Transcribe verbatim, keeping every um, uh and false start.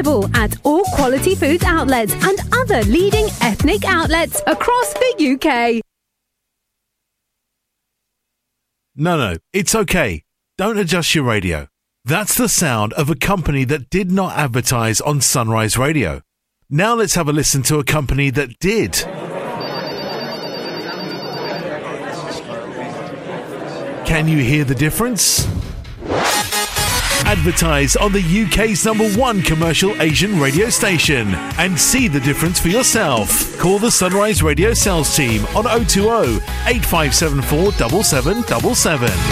Available at all quality foods outlets and other leading ethnic outlets across the U K. No, no, it's okay. Don't adjust your radio. That's the sound of a company that did not advertise on Sunrise Radio. Now let's have a listen to a company that did. Can you hear the difference? Advertise on the U K's number one commercial Asian radio station and see the difference for yourself. Call the Sunrise Radio sales team on oh two oh, eight five seven four, seven seven seven seven.